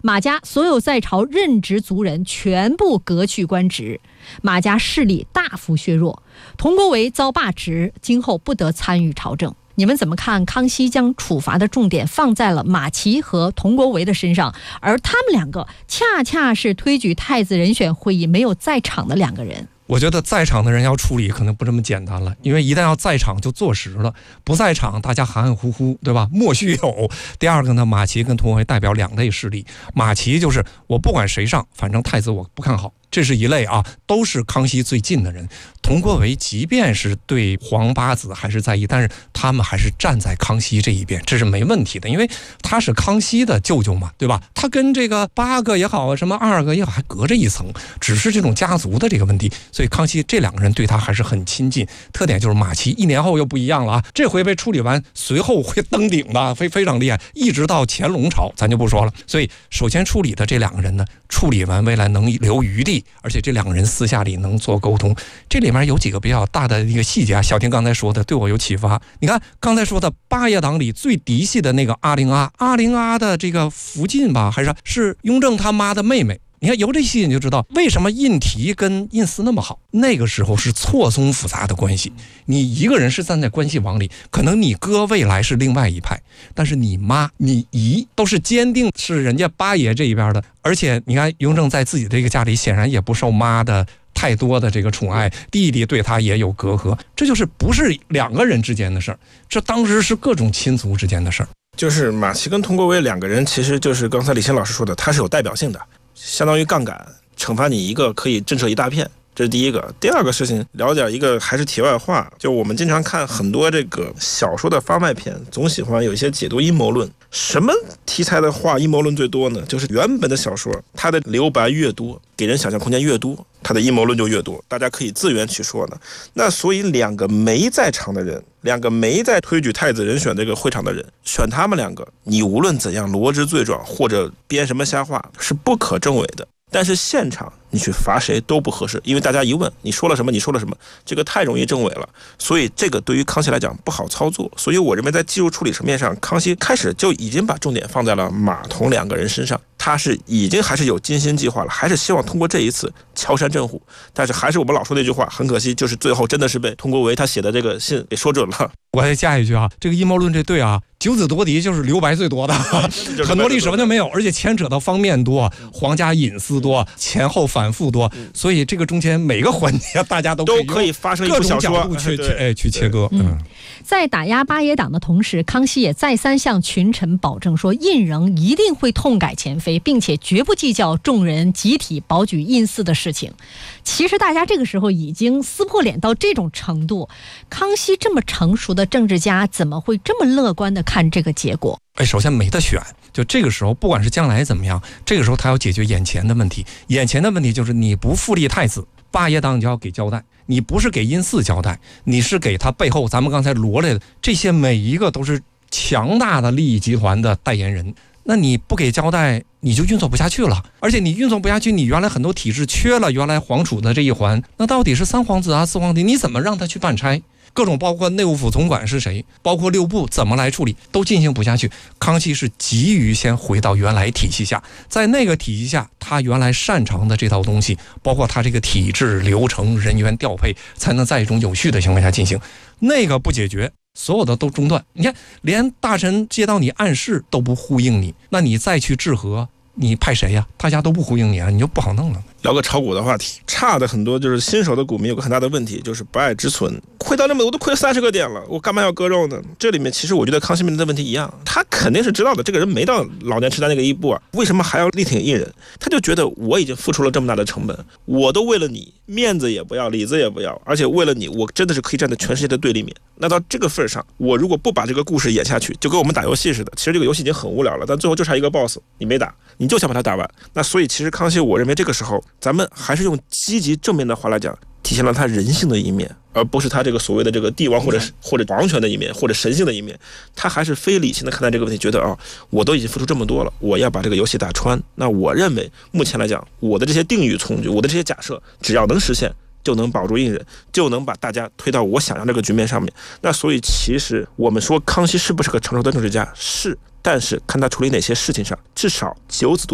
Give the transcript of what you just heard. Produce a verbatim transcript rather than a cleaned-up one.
马家所有在朝任职族人全部革去官职，马家势力大幅削弱，佟国维遭罢职，今后不得参与朝政。你们怎么看康熙将处罚的重点放在了马齐和佟国维的身上，而他们两个恰恰是推举太子人选会议没有在场的两个人？ 我觉得在场的人要处理可能不这么简单了，因为一旦要在场就坐实了，不在场大家含含糊糊，对吧？莫须有。第二个呢，马齐跟佟国维代表两类势力，马齐就是我不管谁上，反正太子我不看好，这是一类啊，都是康熙最近的人。佟国维即便是对皇八子还是在意，但是他们还是站在康熙这一边，这是没问题的，因为他是康熙的舅舅嘛，对吧？他跟这个八个也好，什么二个也好，还隔着一层，只是这种家族的这个问题，所以康熙这两个人对他还是很亲近。特点就是马齐一年后又不一样了啊，这回被处理完，随后会登顶的，非非常厉害，一直到乾隆朝咱就不说了。所以首先处理的这两个人呢，处理完未来能留余地，而且这两个人私下里能做沟通。这里面有几个比较大的一个细节啊，小婷刚才说的对我有启发。你看刚才说的八爷党里最嫡系的那个阿玲阿，阿玲阿的这个福晋吧，还是是雍正他妈的妹妹。你看由这细节你就知道为什么胤禔跟胤祀那么好，那个时候是错综复杂的关系。你一个人是站在关系网里，可能你哥未来是另外一派，但是你妈你姨都是坚定是人家八爷这一边的。而且你看雍正在自己的这个家里显然也不受妈的太多的这个宠爱，弟弟对他也有隔阂，这就是不是两个人之间的事儿，这当时是各种亲族之间的事儿。 就是马齐跟佟国维两个人，其实就是刚才李欣老师说的，他是有代表性的，相当于杠杆，惩罚你一个可以震慑一大片，这是第一个。第二个事情了解一个还是题外话，就我们经常看很多这个小说的番外篇，总喜欢有一些解读阴谋论。什么题材的话阴谋论最多呢？就是原本的小说它的留白越多，给人想象空间越多，它的阴谋论就越多，大家可以自圆其说呢。那所以两个没在场的人，两个没在推举太子人选这个会场的人，选他们两个，你无论怎样罗织罪状或者编什么瞎话是不可证伪的。但是现场你去罚谁都不合适，因为大家一问你说了什么你说了什么，这个太容易证伪了，所以这个对于康熙来讲不好操作。所以我认为在技术处理层面上，康熙开始就已经把重点放在了马佟两个人身上，他是已经还是有精心计划了，还是希望通过这一次敲山震虎。但是还是我们老说那句话，很可惜就是最后真的是被佟国维他写的这个信给说准了。 我再加一句啊，这个阴谋论这对啊，九子夺嫡就是留白最多的，很多历史完全没有，而且牵扯到方面多，皇家隐私多，前后反复多，所以这个中间每个环节大家都可以都可以发生一部小说， 各种角度去去哎去切割。嗯， 在打压八爷党的同时，康熙也再三向群臣保证说，胤禛一定会痛改前非，并且绝不计较众人集体保举胤祀的事情。其实大家这个时候已经撕破脸到这种程度，康熙这么成熟的政治家怎么会这么乐观的看这个结果？ 哎，首先没得选，就这个时候不管是将来怎么样，这个时候他要解决眼前的问题。眼前的问题就是你不复立太子，八爷党你就要给交代，你不是给胤祀交代，你是给他背后咱们刚才罗列的这些每一个都是强大的利益集团的代言人，那你不给交代，你就运作不下去了。而且你运作不下去，你原来很多体制缺了原来皇储的这一环，那到底是三皇子啊四皇子，你怎么让他去办差？各种包括内务府总管是谁，包括六部怎么来处理，都进行不下去。康熙是急于先回到原来体系下，在那个体系下他原来擅长的这套东西，包括他这个体制流程人员调配，才能在一种有序的情况下进行。那个不解决，所有的都中断。你看连大臣接到你暗示都不呼应你，那你再去治和，你派谁呀？大家都不呼应你啊，你就不好弄了。 聊个炒股的话题，差的很多就是新手的股民有个很大的问题，就是不爱止损，亏到那么多，我都亏了三十个点了，我干嘛要割肉呢？这里面其实我觉得康熙面临的问题一样，他肯定是知道的，这个人没到老年痴呆那个一步啊，为什么还要力挺胤人？他就觉得我已经付出了这么大的成本，我都为了你面子也不要，里子也不要，而且为了你，我真的是可以站在全世界的对立面。那到这个份上，我如果不把这个故事演下去，就跟我们打游戏似的，其实这个游戏已经很无聊了，但最后就差一个 boss， 你没打，你就想把它打完。那所以其实康熙，我认为这个时候咱们还是用积极正面的话来讲，体现了他人性的一面，而不是他这个所谓的这个帝王或者或者皇权的一面，或者神性的一面。他还是非理性的看待这个问题，觉得啊、哦，我都已经付出这么多了，我要把这个游戏打穿。那我认为目前来讲，我的这些定语从句，我的这些假设，只要能实现，就能保住胤人，就能把大家推到我想要这个局面上面。那所以其实我们说康熙是不是个成熟的政治家？是，但是看他处理哪些事情上，至少九子独